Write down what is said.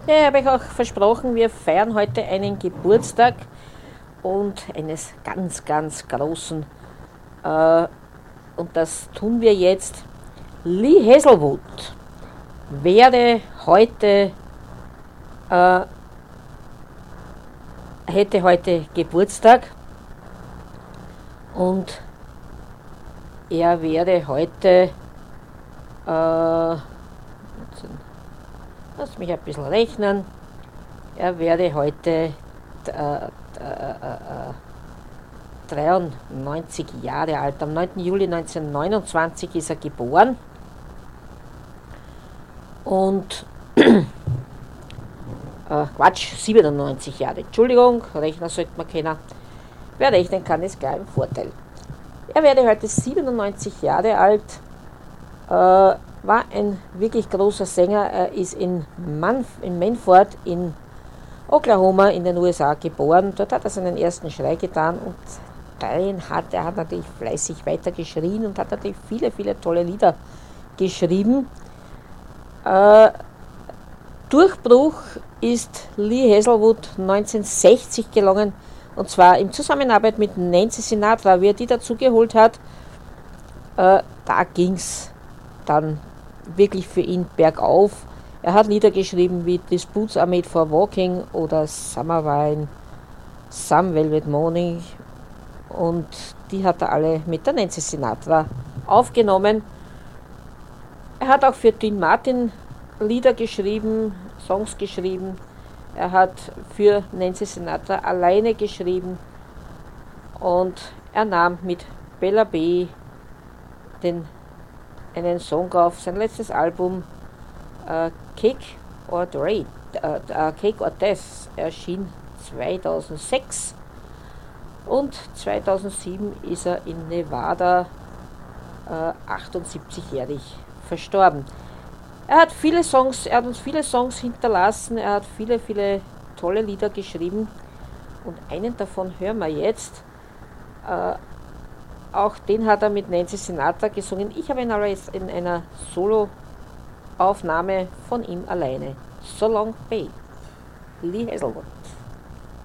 Ja, ich habe euch auch versprochen, wir feiern heute einen Geburtstag und eines ganz, ganz großen. Äh, und das tun wir jetzt. Lee Hazelwood wäre heute, äh, hätte heute Geburtstag und er wäre heute, äh, lass mich ein bisschen rechnen, er wäre heute äh, 93 Jahre alt. Am 9. Juli 1929 ist er geboren und Quatsch, 97 Jahre. Entschuldigung, Rechner sollte man kennen. Wer rechnen kann, ist gleich ein Vorteil. Er wäre heute 97 Jahre alt, war ein wirklich großer Sänger. Er ist in Manford in Oklahoma in den USA geboren. Dort hat er seinen ersten Schrei getan und er hat natürlich fleißig weiter geschrien und hat natürlich viele, viele tolle Lieder geschrieben. Durchbruch ist Lee Hazelwood 1960 gelungen, und zwar in Zusammenarbeit mit Nancy Sinatra, wie er die dazu geholt hat. Da ging es dann wirklich für ihn bergauf. Er hat Lieder geschrieben wie These Boots Are Made for Walking oder Summer Wine, Some Velvet Morning, und die hat er alle mit der Nancy Sinatra aufgenommen. Er hat auch für Dean Martin Lieder geschrieben, Songs geschrieben. Er hat für Nancy Sinatra alleine geschrieben und er nahm mit Bella B. einen Song auf sein letztes Album Cake or Death erschien 2006 und 2007 ist er in Nevada 78-jährig verstorben. Er hat uns viele Songs hinterlassen, er hat viele, viele tolle Lieder geschrieben und einen davon hören wir jetzt. Auch den hat er mit Nancy Sinatra gesungen. Ich habe ihn aber jetzt in einer Solo-Aufnahme von ihm alleine. So Long Babe, Lee Hazelwood.